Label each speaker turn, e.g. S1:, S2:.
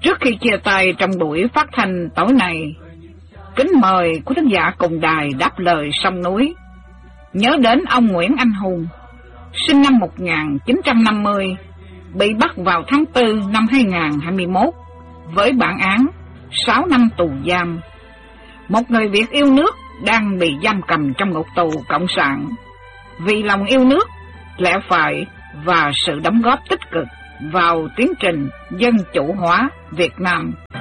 S1: Trước khi chia tay trong buổi phát thanh tối nay, kính mời quý thính giả cùng đài đáp lời sông núi nhớ đến ông Nguyễn Anh Hùng, sinh năm 1950, bị bắt vào tháng 4 năm 2021 với bản án 6 năm tù giam. Một người Việt yêu nước đang bị giam cầm trong ngục tù cộng sản vì lòng yêu nước, lẽ phải và sự đóng góp tích cực vào tiến trình dân chủ hóa Việt Nam.